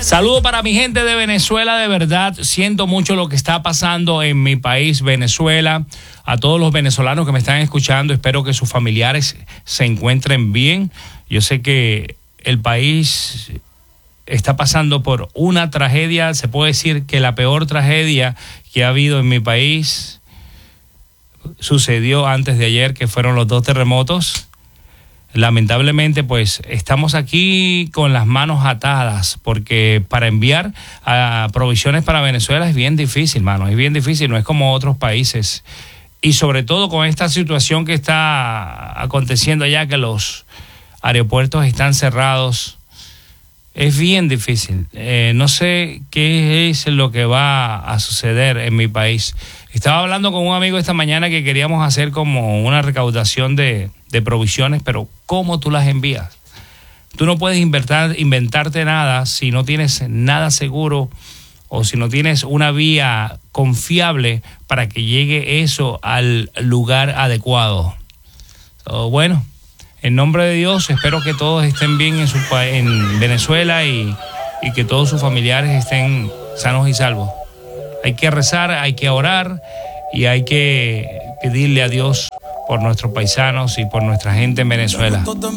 Saludo para mi gente de Venezuela, de verdad, siento mucho lo que está pasando en mi país, Venezuela. A todos los venezolanos que me están escuchando, espero que sus familiares se encuentren bien. Yo sé que el país está pasando por una tragedia, se puede decir que la peor tragedia que ha habido en mi país sucedió antes de ayer, que fueron los 2 terremotos. Lamentablemente, pues, estamos aquí con las manos atadas, porque para enviar provisiones para Venezuela es bien difícil, mano, es bien difícil, no es como otros países. Y sobre todo con esta situación que está aconteciendo allá, que los aeropuertos están cerrados, es bien difícil. No sé qué es lo que va a suceder en mi país. Estaba hablando con un amigo esta mañana que queríamos hacer como una recaudación de provisiones, pero ¿cómo tú las envías? Tú no puedes inventarte nada si no tienes nada seguro o si no tienes una vía confiable para que llegue eso al lugar adecuado. Bueno, en nombre de Dios, espero que todos estén bien en Venezuela y que todos sus familiares estén sanos y salvos. Hay que rezar, hay que orar y hay que pedirle a Dios por nuestros paisanos y por nuestra gente en Venezuela.